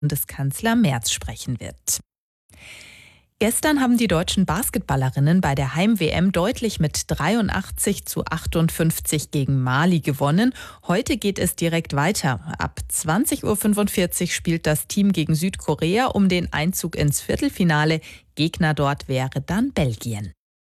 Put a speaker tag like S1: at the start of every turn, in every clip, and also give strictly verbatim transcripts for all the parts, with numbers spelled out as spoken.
S1: Bundeskanzler Merz sprechen wird. Gestern haben die deutschen Basketballerinnen bei der Heim-W M deutlich mit dreiundachtzig zu achtundfünfzig gegen Mali gewonnen. Heute geht es direkt weiter. Ab zwanzig Uhr fünfundvierzig spielt das Team gegen Südkorea um den Einzug ins Viertelfinale. Gegner dort wäre dann Belgien.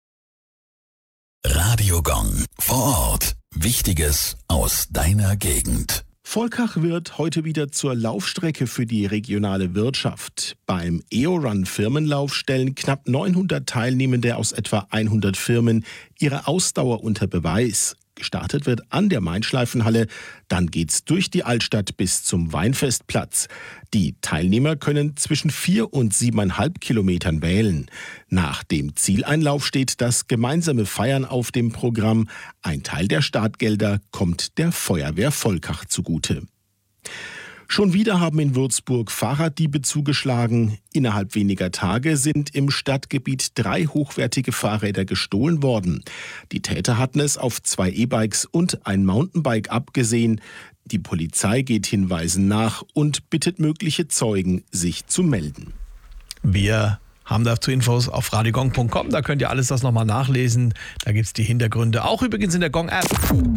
S2: Radio Gong vor Ort. Wichtiges aus deiner Gegend.
S3: Volkach wird heute wieder zur Laufstrecke für die regionale Wirtschaft. Beim EORun-Firmenlauf stellen knapp neunhundert Teilnehmende aus etwa hundert Firmen ihre Ausdauer unter Beweis. Gestartet wird an der Main-Schleifenhalle, dann geht's durch die Altstadt bis zum Weinfestplatz. Die Teilnehmer können zwischen vier und siebeneinhalb Kilometern wählen. Nach dem Zieleinlauf steht das gemeinsame Feiern auf dem Programm. Ein Teil der Startgelder kommt der Feuerwehr Volkach zugute. Schon wieder haben in Würzburg Fahrraddiebe zugeschlagen. Innerhalb weniger Tage sind im Stadtgebiet drei hochwertige Fahrräder gestohlen worden. Die Täter hatten es auf zwei E-Bikes und ein Mountainbike abgesehen. Die Polizei geht Hinweisen nach und bittet mögliche Zeugen, sich zu melden.
S4: Wir haben dazu Infos auf radiogong punkt com. Da könnt ihr alles das nochmal nachlesen. Da gibt es die Hintergründe. Auch übrigens in der Gong-App.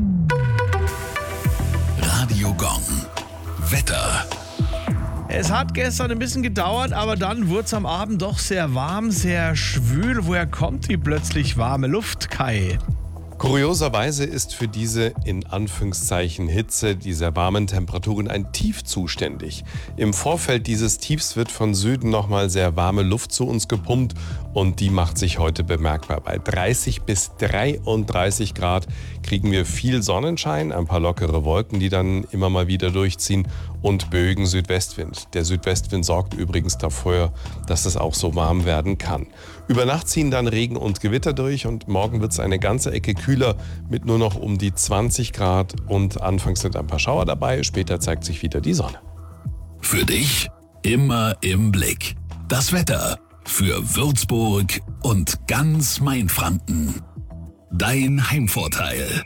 S2: Radio Gong. Wetter.
S4: Es hat gestern ein bisschen gedauert, aber dann wurde es am Abend doch sehr warm, sehr schwül. Woher kommt die plötzlich warme Luft, Kai?
S5: Kurioserweise ist für diese in Anführungszeichen Hitze dieser warmen Temperaturen ein Tief zuständig. Im Vorfeld dieses Tiefs wird von Süden nochmal sehr warme Luft zu uns gepumpt und die macht sich heute bemerkbar. Bei dreißig bis dreiunddreißig Grad kriegen wir viel Sonnenschein, ein paar lockere Wolken, die dann immer mal wieder durchziehen und Bögen Südwestwind. Der Südwestwind sorgt übrigens dafür, dass es auch so warm werden kann. Über Nacht ziehen dann Regen und Gewitter durch und morgen wird es eine ganze Ecke kühler mit nur noch um die zwanzig Grad und anfangs sind ein paar Schauer dabei, später zeigt sich wieder die Sonne.
S2: Für dich immer im Blick. Das Wetter für Würzburg und ganz Mainfranken. Dein Heimvorteil.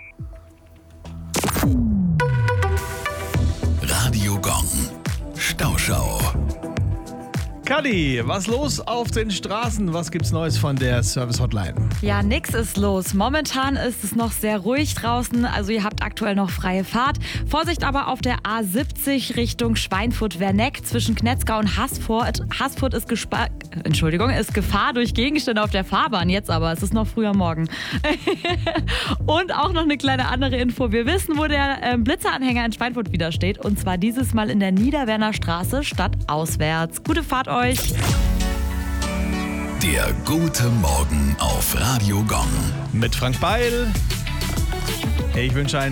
S2: Radio Gong. Stauschau.
S4: Kadi, was los auf den Straßen? Was gibt's Neues von der Service Hotline?
S6: Ja, nix ist los. Momentan ist es noch sehr ruhig draußen, also ihr habt aktuell noch freie Fahrt. Vorsicht aber auf der A siebzig Richtung Schweinfurt-Werneck zwischen Knetzgau und Haßfurt. Haßfurt ist, gespa- Entschuldigung, ist Gefahr durch Gegenstände auf der Fahrbahn. Jetzt aber, es ist noch früh am Morgen. Und auch noch eine kleine andere Info. Wir wissen, wo der äh, Blitzeranhänger in Schweinfurt wieder steht. Und zwar dieses Mal in der Niederwerner Straße statt auswärts. Gute Fahrt euch.
S2: Der gute Morgen auf Radio Gong.
S4: Mit Frank Beil. Ich wünsche einen